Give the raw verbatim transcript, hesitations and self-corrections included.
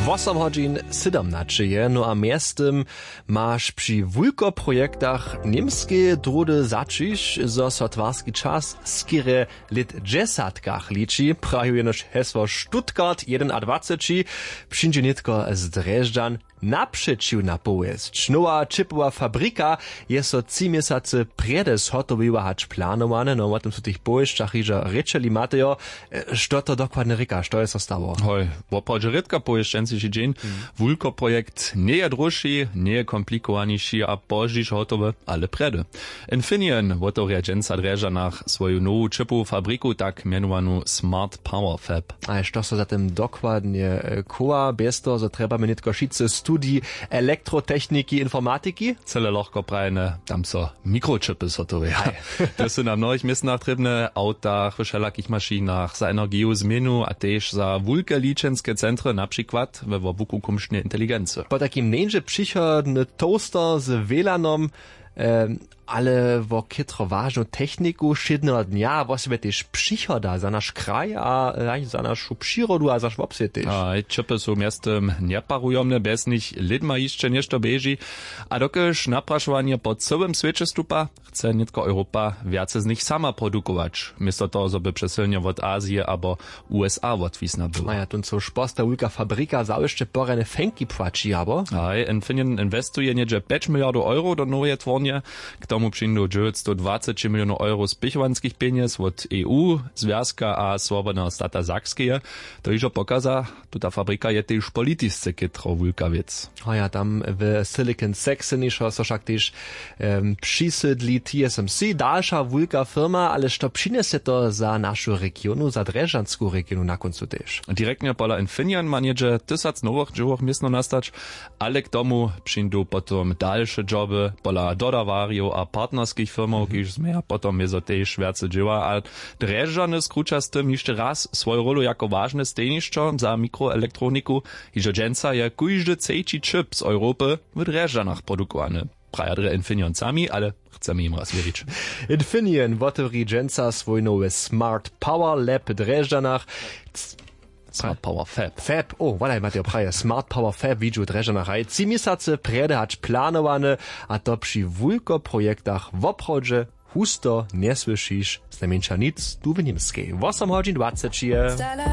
osem hodźin siedemnaście je, no a miestem masz przy wulko projektach niemskie drudy zaczyś, zo so twarski czas skire lit dżesatkach liczy, prajuje nasz hesło Stuttgart jeden a dwadzieći, przyjdzie nitko z Dreżdżan naprzeciw na połysć. Nowa chipowa fabryka jest so trzy miesiące przede zhotowywać planowane, no o tym su tych połyszczach iże ryczeli matejo, što to dokładnie ryka, što jest stało? Hoj, w oprawdzie rytka połyszczęcy się dzień, mm. wulko projekt nie je droższy, nie je komplikowaniszy, a pożdziś hotowy, ale przede. Infineon wotoria dżęca Dreżdżanach swoją nową chipową fabryku, tak mianowanu Smart Power Fab. A što so zatem dokładnie koła, bez to, że trzeba mi nitko šice studii elektrotechniki, informatyki? Cele lochko prajne, tam so mikrochipy sotowe. To są na mnohich miejscach trybne, autach, w wszelakich maszynach, za energię zmienu, a też za wulke liczenskie centry, na przykład we wobuku kumsznej inteligencji. Po takim nieńże przychodny toaster z W L A N-om, um, ale wo kitro ważną techniku szydnego dnia właściwie też przychoda za nasz kraj, a uh, za naszą przyrodę, a za szwopsy też. A chipy są miastem nieparujomne, bez nich lidma jeszcze nieszto beži, a dokiż napraszowanie po całym świecie stupa, chce nie tylko Europa więcej z nich sama produkować, misto to, żeby przesilnie od Azji albo U S A odwisna było. A ja tu co szposta wulka fabryka za jeszcze porene fenki płaci, abo? A Infineon inwestuje niedzie pięć miliardów euro do nowej twornie, k tomu przyjdą dziewięćset dwadzieścia milionów euro z pichowanskich pieniędzy od E U, Związka a Swobodnego Stata Sakskie. To już pokaza, tu ta fabryka je też polityczny kitro wulka wiec. A ja tam w Silicon Saxony so však też um, przysydli T S M C, dalsza wulka firma, ale što przyniesie to za naszą regionu, za Dreżdżanską regionu na końcu też? Direktnie pola Infineon ma niedzie tysac nowych dziełów miestno nastać, ale k tomu przyjdą potom dalsze joby pola dodawariów a partnerskich firmów, kiż zmieja potom je so też więcej dzieła, a Dreżdżany skrucza z tym jeszcze raz swoją rolę jako ważne stejniszczo za mikroelektroniku, i że dżęca je kujdy cejci chip z Europy w Dreżdżanach produkowany. Prajadre Infineon sami, ale chcemy im raz wierzyć. Infineon wotewri dżęca swój nowy Smart Power Lab w Dreżdżanach. Smart Power Fab. Fab, oh, voilà, Mateo Praja. Smart Power Fab widzi w Dreżdżanach. Trzy miesiące przede hać planowane, a to przy wulko projektach w obchodzie husto nie słyszysz z najmniejsza nic tu w niemskiej. osem godzin dwadzieścia.